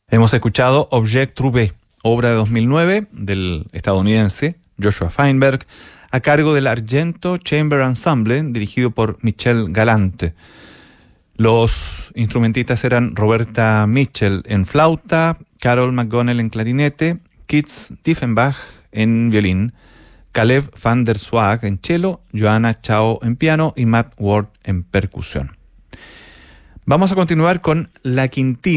Hemos escuchado Object Trouvé, obra de 2009 del estadounidense Joshua Feinberg, a cargo del Argento Chamber Ensemble, dirigido por Michel Galante. Los instrumentistas eran Roberta Mitchell en flauta, Carol McGonnell en clarinete, Keith Diefenbach en violín, Caleb van der Swag en cello, Joanna Chao en piano y Matt Ward en percusión. Vamos a continuar con La Quintina.